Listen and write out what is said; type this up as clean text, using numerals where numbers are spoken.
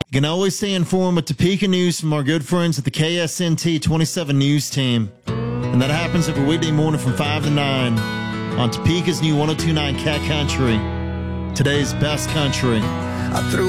You can always stay informed with Topeka news from our good friends at the KSNT 27 News Team. And that happens every weekday morning from 5 to 9 on Topeka's new 102.9 Cat Country. Today's best country. I threw